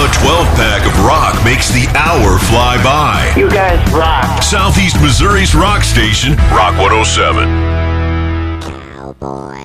A 12-pack of rock makes the hour fly by. You guys rock. Southeast Missouri's rock station, Rock 107. Cowboy.